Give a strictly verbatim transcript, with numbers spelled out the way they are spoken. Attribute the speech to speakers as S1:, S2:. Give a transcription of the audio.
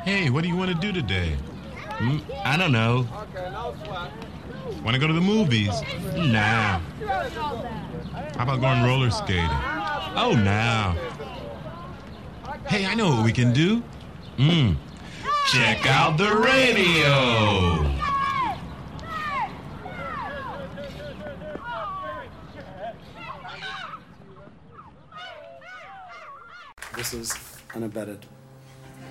S1: Hey, what do you want to do today? Hmm? I don't know. Want to go to the movies? Nah. How about going roller skating? Oh, nah. Hey, I know what we can do. Mm. Check out the radio.
S2: This is unabetted.